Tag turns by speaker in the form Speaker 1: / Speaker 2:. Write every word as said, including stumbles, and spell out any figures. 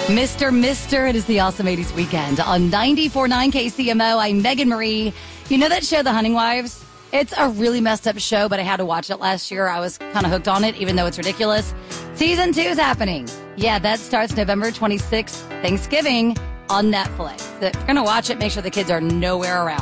Speaker 1: Mister Mister, it is the Awesome eighties Weekend on ninety-four point nine K C M O. I'm Megan Marie. You know that show, The Hunting Wives? It's a really messed up show, but I had to watch it last year. I was kind of hooked on it, even though it's ridiculous. Season two is happening. Yeah, that starts November twenty-sixth, Thanksgiving, on Netflix. If you're going to watch it, make sure the kids are nowhere around.